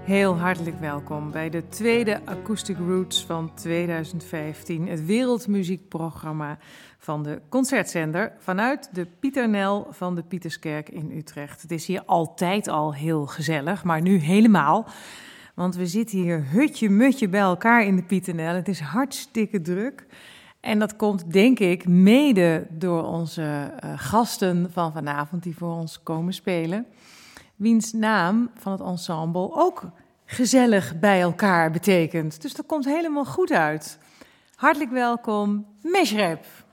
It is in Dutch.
Heel hartelijk welkom bij de tweede Acoustic Roots van 2015. Het wereldmuziekprogramma van de Concertzender vanuit de Pieternel van de Pieterskerk in Utrecht. Het is hier altijd al heel gezellig, maar nu helemaal. Want we zitten hier hutje-mutje bij elkaar in de Pieternel. Het is hartstikke druk. En dat komt, denk ik, mede door onze gasten van vanavond die voor ons komen spelen. Wiens naam van het ensemble ook gezellig bij elkaar betekent. Dus dat komt helemaal goed uit. Hartelijk welkom, Meshreb.